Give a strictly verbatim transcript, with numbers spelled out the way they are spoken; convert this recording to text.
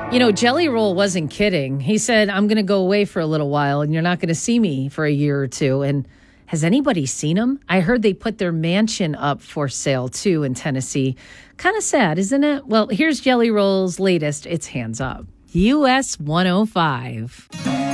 You know, Jelly Roll wasn't kidding. He said, I'm going to go away for a little while and you're not going to see me for a year or two. And has anybody seen him? I heard they put their mansion up for sale, too, in Tennessee. Kind of sad, isn't it? Well, here's Jelly Roll's latest. It's Hands Up. U S one oh five.